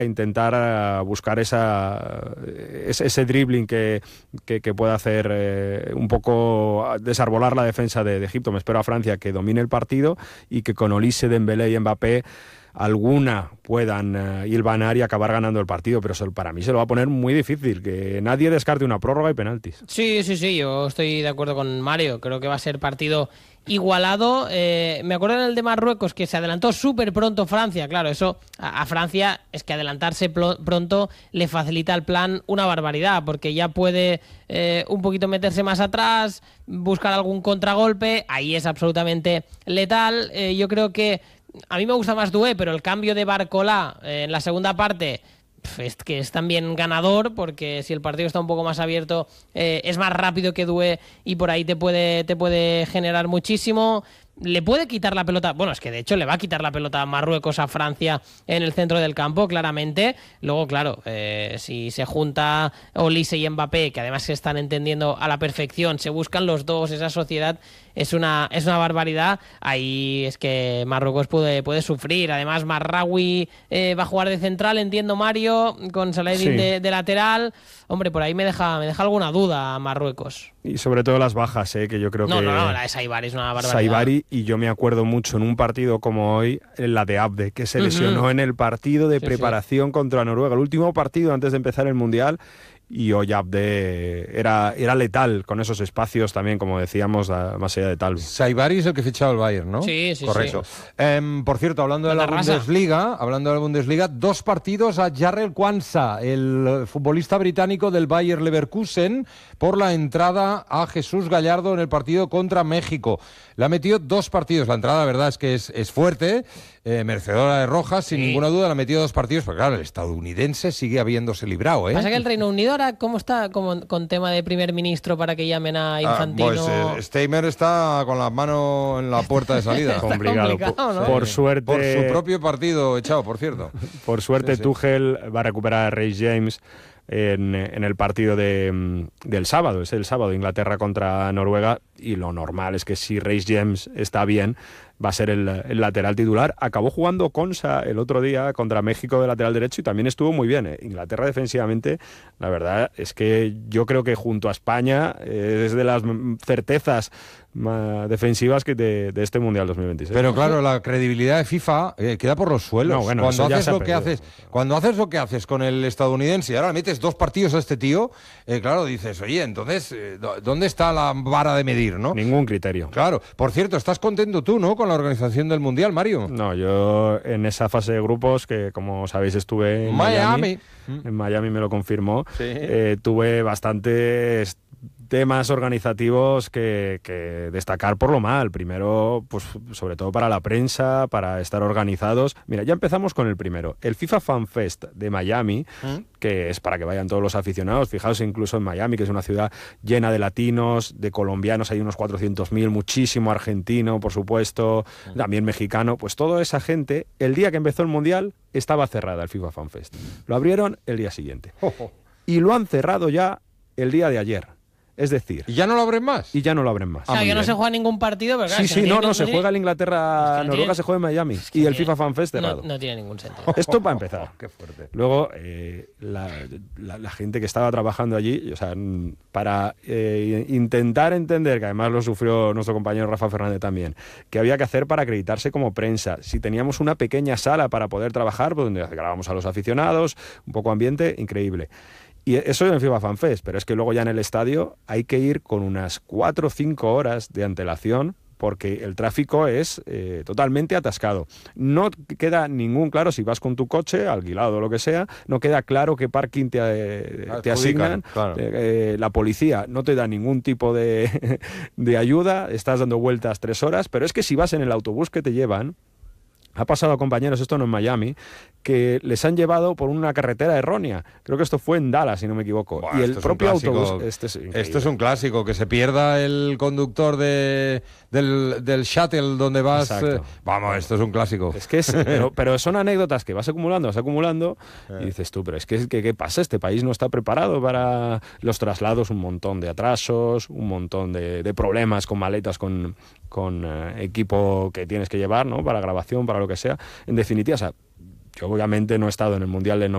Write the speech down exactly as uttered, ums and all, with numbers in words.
e intentar uh, buscar esa, ese, ese dribbling que, que, que pueda hacer eh, un poco desarbolar la defensa de, de Egipto. Me espero a Francia que domine el partido y que con Olise, Dembélé y Mbappé alguna puedan uh, hilvanar y acabar ganando el partido, pero eso, para mí se lo va a poner muy difícil, que nadie descarte una prórroga y penaltis. Sí, sí, sí, yo estoy de acuerdo con Mario, creo que va a ser partido igualado. Eh, me acuerdo en el de Marruecos que se adelantó súper pronto Francia, claro, eso a, a Francia es que adelantarse pl- pronto le facilita el plan una barbaridad, porque ya puede eh, un poquito meterse más atrás, buscar algún contragolpe, ahí es absolutamente letal. Eh, yo creo que a mí me gusta más Doué, pero el cambio de Barcola eh, en la segunda parte es que es también ganador, porque si el partido está un poco más abierto eh, es más rápido que Doué y por ahí te puede, te puede generar muchísimo. Le puede quitar la pelota, bueno, es que de hecho le va a quitar la pelota a Marruecos a Francia en el centro del campo, claramente. Luego, claro, eh, si se junta Olise y Mbappé, que además se están entendiendo a la perfección, se buscan los dos, esa sociedad es una, es una barbaridad. Ahí es que Marruecos puede, puede sufrir. Además, Marraoui eh, va a jugar de central, entiendo, Mario, con Saladin sí. de, de lateral. Hombre, por ahí me deja, me deja alguna duda Marruecos. Y sobre todo las bajas, ¿eh? Que yo creo no, que... No, no, no, la de Saibari es una barbaridad. Saibari, y yo me acuerdo mucho en un partido como hoy, en la de Abde, que se lesionó uh-huh. en el partido de sí, preparación sí. contra Noruega, el último partido antes de empezar el Mundial, y hoy Abde era, era letal con esos espacios también, como decíamos, más allá de tal. Saibari es el que fichaba el Bayern, ¿no? Sí, sí, correcto. sí. Eh, por cierto, hablando de la, la Bundesliga, hablando de la Bundesliga, dos partidos a Jarrell Kwanza, el futbolista británico del Bayer Leverkusen, por la entrada a Jesús Gallardo en el partido contra México. Le ha metido dos partidos. La entrada, la verdad, es que es, es fuerte, eh, merecedora de rojas, sin sí. ninguna duda. Le ha metido dos partidos, pero claro, el estadounidense sigue habiéndose librado, ¿eh? Pasa que el Reino Unido ahora, ¿cómo está como, con tema de primer ministro para que llamen a Infantino? Ah, pues eh, Steimer está con la mano en la puerta de salida. complicado, complicado, ¿no? Por suerte... Por su propio partido echado, por cierto. Por suerte, sí, sí. Tuchel va a recuperar a Reece James en, en el partido de, del sábado. Es el sábado, Inglaterra contra Noruega, y lo normal es que si Reece James está bien, va a ser el, el lateral titular. Acabó jugando Konsa el otro día contra México de lateral derecho y también estuvo muy bien, ¿eh? Inglaterra defensivamente, la verdad es que yo creo que junto a España eh, es de las certezas más defensivas que de, de este Mundial dos mil veintiséis. Pero claro, la credibilidad de FIFA eh, queda por los suelos. No, bueno, cuando haces lo que haces, cuando haces lo que haces con el estadounidense y ahora metes dos partidos a este tío, eh, claro, dices, oye, entonces, eh, ¿dónde está la vara de medir, no? Ningún criterio. Claro. Por cierto, ¿estás contento tú, no, con la organización del Mundial, Mario? No, yo en esa fase de grupos, que como sabéis estuve en Miami, Miami en Miami me lo confirmó, sí. eh, tuve bastantes temas organizativos que, que destacar por lo mal. Primero, pues sobre todo para la prensa, para estar organizados. Mira, ya empezamos con el primero. El FIFA Fan Fest de Miami, ¿Mm? que es para que vayan todos los aficionados. Fijaos incluso en Miami, que es una ciudad llena de latinos, de colombianos, hay unos cuatrocientos mil, muchísimo argentino, por supuesto, ¿Mm? también mexicano. Pues toda esa gente, el día que empezó el Mundial, estaba cerrada el FIFA Fan Fest. Lo abrieron el día siguiente. Oh, oh. Y lo han cerrado ya el día de ayer. Es decir... ¿Y ya no lo abren más? Y ya no lo abren más. O sea, ah, que no se juega ningún partido, pero claro... Sí, sí, no, no, se juega el Inglaterra-Noruega, es que no se juega en Miami. Es que y el tiene, FIFA Fan Fest cerrado. No, no tiene ningún sentido. Esto para empezar. Oh, qué fuerte. Luego, eh, la, la, la gente que estaba trabajando allí, o sea, para eh, intentar entender, que además lo sufrió nuestro compañero Rafa Fernández también, que había que hacer para acreditarse como prensa. Si teníamos una pequeña sala para poder trabajar, pues, donde grabamos a los aficionados, un poco ambiente, increíble. Y eso en el FIFA Fan Fest, pero es que luego ya en el estadio hay que ir con unas cuatro o cinco horas de antelación porque el tráfico es eh, totalmente atascado. No queda ningún claro, si vas con tu coche, alquilado o lo que sea, no queda claro qué parking te, eh, te asignan. Claro. Eh, la policía no te da ningún tipo de, de ayuda, estás dando vueltas tres horas, pero es que si vas en el autobús que te llevan, ha pasado a compañeros, esto no en Miami, que les han llevado por una carretera errónea. Creo que esto fue en Dallas, si no me equivoco. Buah, y el propio autobús... Este es esto es un clásico, que se pierda el conductor de, del, del shuttle donde vas... Eh, vamos, esto es un clásico. Es que es... Pero, pero son anécdotas que vas acumulando, vas acumulando, eh. y dices tú, pero es que, que ¿qué pasa? Este país no está preparado para los traslados, un montón de atrasos, un montón de, de problemas con maletas, con, con eh, equipo que tienes que llevar, ¿no? Para grabación, para lo que sea. En definitiva, o sea, yo obviamente no he estado en el Mundial de